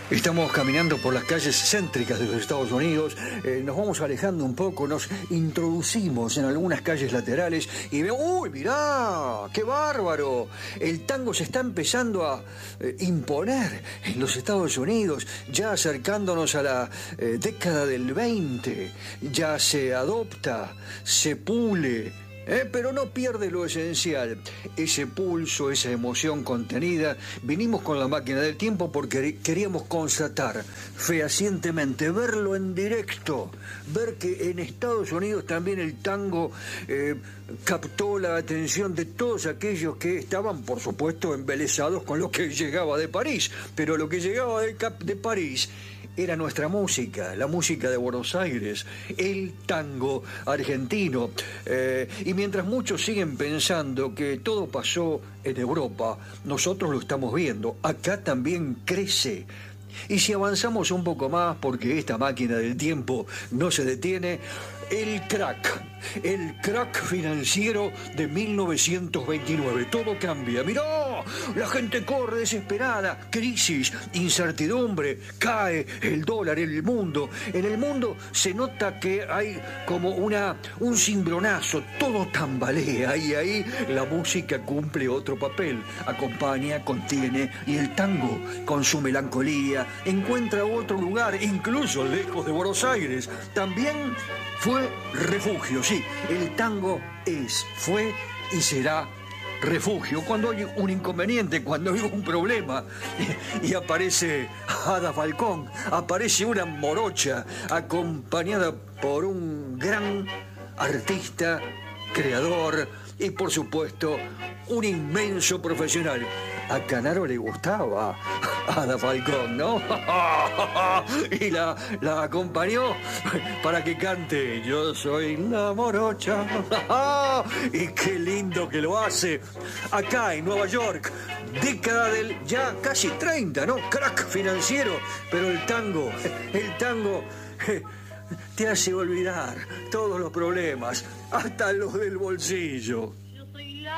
Estamos caminando por las calles céntricas de los Estados Unidos, nos vamos alejando un poco, nos introducimos en algunas calles laterales y veo, ¡uy, mirá! ¡Qué bárbaro! El tango se está empezando a imponer en los Estados Unidos, ya acercándonos a la década del 20, ya se adopta, se pule. Pero no pierde lo esencial, ese pulso, esa emoción contenida. Vinimos con la máquina del tiempo porque queríamos constatar fehacientemente, verlo en directo, ver que en Estados Unidos también el tango captó la atención de todos aquellos que estaban, por supuesto, embelesados con lo que llegaba de París. Pero lo que llegaba de París era nuestra música, la música de Buenos Aires, el tango argentino. Y mientras muchos siguen pensando que todo pasó en Europa, nosotros lo estamos viendo. Acá también crece. Y si avanzamos un poco más, porque esta máquina del tiempo no se detiene, el crack financiero de 1929. Todo cambia. Mirá, la gente corre desesperada, crisis, incertidumbre, cae el dólar en el mundo. En el mundo se nota que hay como un cimbronazo, todo tambalea y ahí la música cumple otro papel. Acompaña, contiene y el tango, con su melancolía, encuentra otro lugar, incluso lejos de Buenos Aires. También fue refugio, sí, el tango fue y será refugio. Cuando hay un inconveniente, cuando hay un problema y aparece Ada Falcón, aparece una morocha acompañada por un gran artista, creador y por supuesto un inmenso profesional. A Canaro le gustaba Ada Falcón, ¿no? Y la acompañó para que cante Yo soy la morocha. Y qué lindo que lo hace acá en Nueva York. Década del ya casi 30, ¿no? Crack financiero. Pero el tango te hace olvidar todos los problemas, hasta los del bolsillo.